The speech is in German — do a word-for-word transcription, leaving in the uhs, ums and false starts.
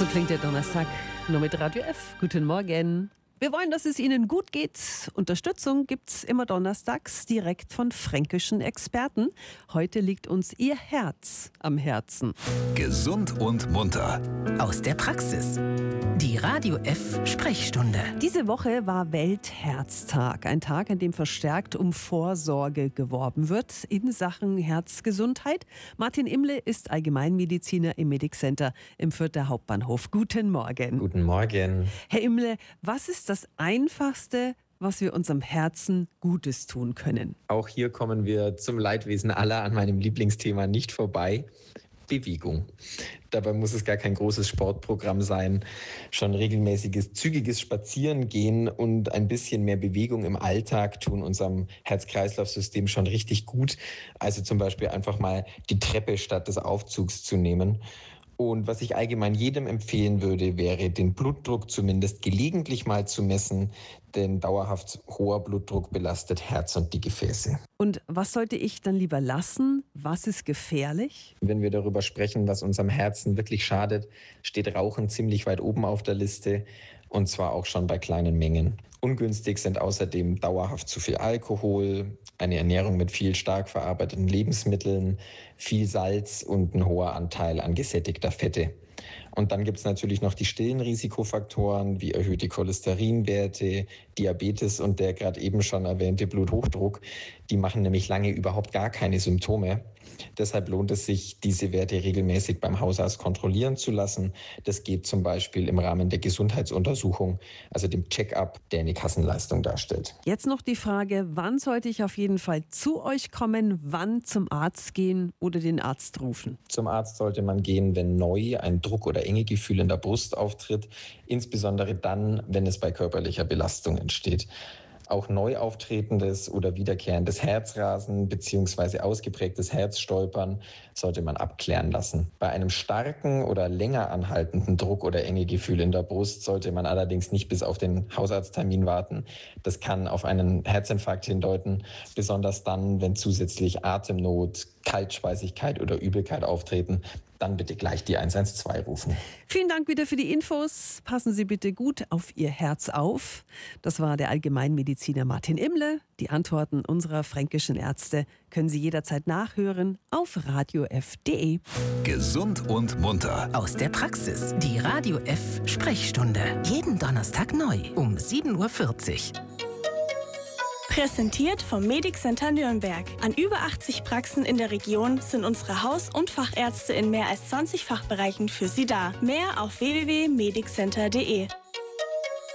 So klingt der Donnerstag nur mit Radio F. Guten Morgen. Wir wollen, dass es Ihnen gut geht. Unterstützung gibt's immer donnerstags direkt von fränkischen Experten. Heute liegt uns Ihr Herz am Herzen. Gesund und munter. Aus der Praxis. Die Radio F Sprechstunde. Diese Woche war Weltherztag. Ein Tag, an dem verstärkt um Vorsorge geworben wird in Sachen Herzgesundheit. Martin Imle ist Allgemeinmediziner im Medic Center im Fürther Hauptbahnhof. Guten Morgen. Guten Morgen. Herr Imle, was ist das Einfachste, was wir unserem Herzen Gutes tun können? Auch hier kommen wir zum Leidwesen aller an meinem Lieblingsthema nicht vorbei. Bewegung. Dabei muss es gar kein großes Sportprogramm sein. Schon regelmäßiges, zügiges Spazierengehen und ein bisschen mehr Bewegung im Alltag tun unserem Herz-Kreislauf-System schon richtig gut. Also zum Beispiel einfach mal die Treppe statt des Aufzugs zu nehmen. Und was ich allgemein jedem empfehlen würde, wäre, den Blutdruck zumindest gelegentlich mal zu messen, denn dauerhaft hoher Blutdruck belastet Herz und die Gefäße. Und was sollte ich dann lieber lassen? Was ist gefährlich? Wenn wir darüber sprechen, was unserem Herzen wirklich schadet, steht Rauchen ziemlich weit oben auf der Liste, und zwar auch schon bei kleinen Mengen. Ungünstig sind außerdem dauerhaft zu viel Alkohol, eine Ernährung mit viel stark verarbeiteten Lebensmitteln, viel Salz und ein hoher Anteil an gesättigter Fette. Und dann gibt es natürlich noch die stillen Risikofaktoren wie erhöhte Cholesterinwerte, Diabetes und der gerade eben schon erwähnte Bluthochdruck. Die machen nämlich lange überhaupt gar keine Symptome. Deshalb lohnt es sich, diese Werte regelmäßig beim Hausarzt kontrollieren zu lassen. Das geht zum Beispiel im Rahmen der Gesundheitsuntersuchung, also dem Check-up, der eine Kassenleistung darstellt. Jetzt noch die Frage, wann sollte ich auf jeden Fall zu euch kommen, wann zum Arzt gehen oder den Arzt rufen? Zum Arzt sollte man gehen, wenn neu ein Druck- oder Engegefühl in der Brust auftritt, insbesondere dann, wenn es bei körperlicher Belastung entsteht. Auch neu auftretendes oder wiederkehrendes Herzrasen bzw. ausgeprägtes Herzstolpern sollte man abklären lassen. Bei einem starken oder länger anhaltenden Druck oder Engegefühl in der Brust sollte man allerdings nicht bis auf den Hausarzttermin warten. Das kann auf einen Herzinfarkt hindeuten, besonders dann, wenn zusätzlich Atemnot, Kaltschweißigkeit oder Übelkeit auftreten. Dann bitte gleich die eins eins zwei rufen. Vielen Dank wieder für die Infos. Passen Sie bitte gut auf Ihr Herz auf. Das war der Allgemeinmediziner Martin Imle. Die Antworten unserer fränkischen Ärzte können Sie jederzeit nachhören auf radio f punkt de. Gesund und munter. Aus der Praxis. Die Radio F Sprechstunde. Jeden Donnerstag neu um sieben Uhr vierzig. Präsentiert vom Medic Center Nürnberg. An über achtzig Praxen in der Region sind unsere Haus- und Fachärzte in mehr als zwanzig Fachbereichen für Sie da. Mehr auf w w w punkt medic center punkt de.